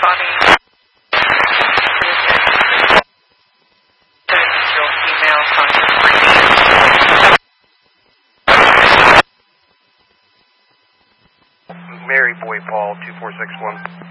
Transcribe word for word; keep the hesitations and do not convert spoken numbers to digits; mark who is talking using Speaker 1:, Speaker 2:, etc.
Speaker 1: Bonnie. Your email
Speaker 2: Mary Boy Paul two four six one.